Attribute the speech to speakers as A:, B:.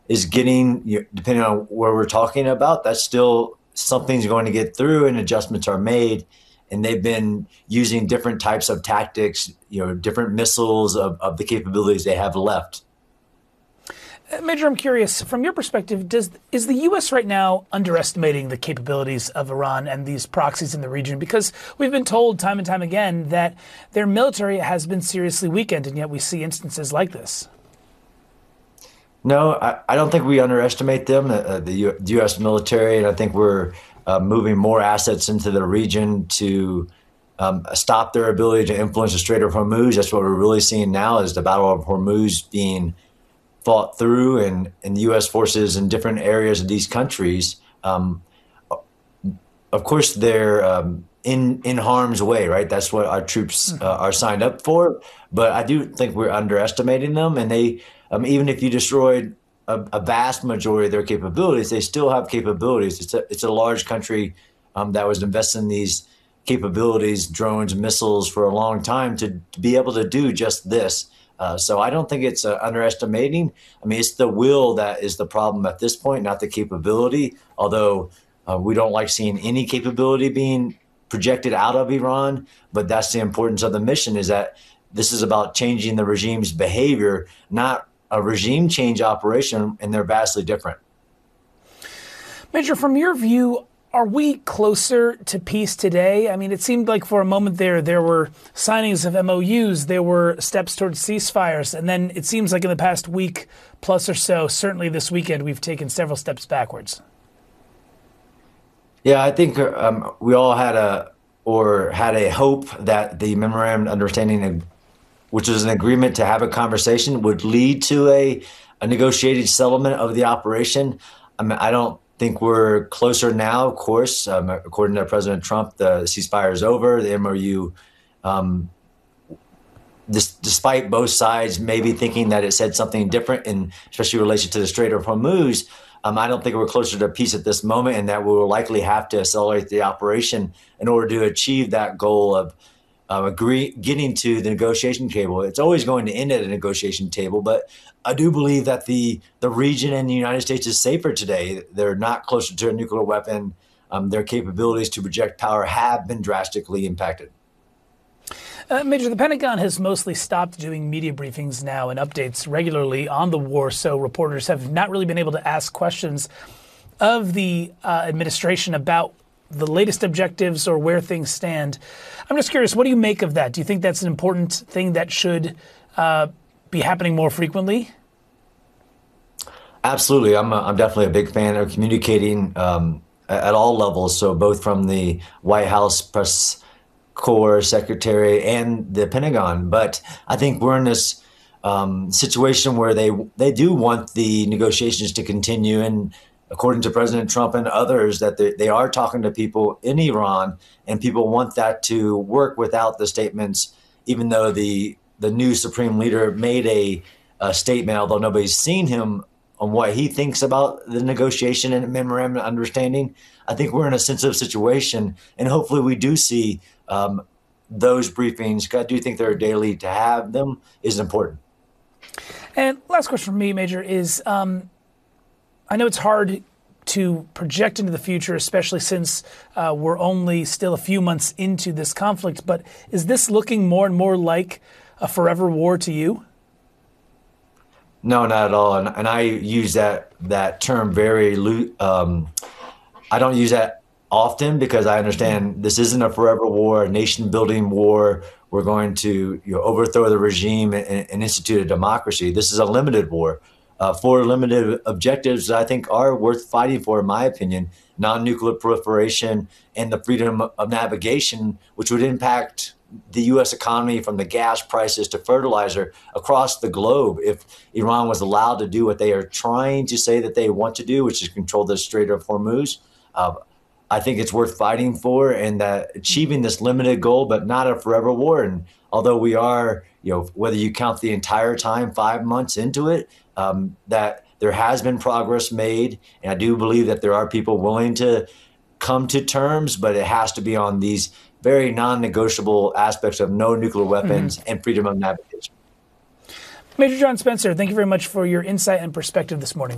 A: is getting, depending on where we're talking about, that's still something's going to get through and adjustments are made. And they've been using different types of tactics, different missiles of the capabilities they have left.
B: Major, I'm curious, from your perspective, is the U.S. right now underestimating the capabilities of Iran and these proxies in the region? Because we've been told time and time again that their military has been seriously weakened, and yet we see instances like this.
A: No, I don't think we underestimate them, the U.S. military, and I think we're moving more assets into the region to stop their ability to influence the Strait of Hormuz. That's what we're really seeing now is the Battle of Hormuz being fought through, and the U.S. forces in different areas of these countries. Of course, they're in harm's way, right? That's what our troops are signed up for. But I do think we're underestimating them, and they, even if you destroyed a vast majority of their capabilities, they still have capabilities. It's a large country that was investing in these capabilities, drones, missiles for a long time to be able to do just this. So I don't think it's underestimating. I mean, it's the will that is the problem at this point, not the capability, although we don't like seeing any capability being projected out of Iran. But that's the importance of the mission, is that this is about changing the regime's behavior, not a regime change operation, and they're vastly different.
B: Major, from your view, are we closer to peace today? I mean, it seemed like for a moment there were signings of MOUs, there were steps towards ceasefires, and then it seems like in the past week plus or so, certainly this weekend, we've taken several steps backwards.
A: Yeah, I think we all had a hope that the memorandum of understanding, which was an agreement to have a conversation, would lead to a negotiated settlement of the operation. I mean, I don't think we're closer now, of course. According to President Trump, the ceasefire is over. The MOU, despite both sides maybe thinking that it said something different, and especially in relation to the Strait of Hormuz, I don't think we're closer to peace at this moment, and that we will likely have to accelerate the operation in order to achieve that goal of getting to the negotiation table. It's always going to end at a negotiation table, but I do believe that the region and the United States is safer today. They're not closer to a nuclear weapon. Their capabilities to project power have been drastically impacted.
B: Major, the Pentagon has mostly stopped doing media briefings now and updates regularly on the war, so reporters have not really been able to ask questions of the administration about the latest objectives or where things stand. I'm just curious, what do you make of that? Do you think that's an important thing that should be happening more frequently?
A: Absolutely. I'm definitely a big fan of communicating at all levels. So both from the White House press corps secretary and the Pentagon. But I think we're in this situation where they do want the negotiations to continue. And according to President Trump and others, that they are talking to people in Iran, and people want that to work without the statements, even though the new supreme leader made a statement, although nobody's seen him, on what he thinks about the negotiation and memorandum of understanding. I think we're in a sensitive situation, and hopefully we do see those briefings. I do think they're daily. To have them is important.
B: And last question from me, Major, is I know it's hard to project into the future, especially since we're only still a few months into this conflict, but is this looking more and more like a forever war to you?
A: No, not at all. And I use that term very I don't use that often, because I understand this isn't a forever war, a nation building war. We're going to overthrow the regime and institute a democracy. This is a limited war for limited objectives that I think are worth fighting for, in my opinion: non-nuclear proliferation and the freedom of navigation, which would impact the U.S. economy from the gas prices to fertilizer across the globe if Iran was allowed to do what they are trying to say that they want to do, which is control the Strait of Hormuz. I think it's worth fighting for, and that achieving this limited goal, but not a forever war. And although we are, whether you count the entire time, 5 months into it, that there has been progress made. And I do believe that there are people willing to come to terms, but it has to be on these very non-negotiable aspects of no nuclear weapons and freedom of navigation.
B: Major John Spencer, thank you very much for your insight and perspective this morning.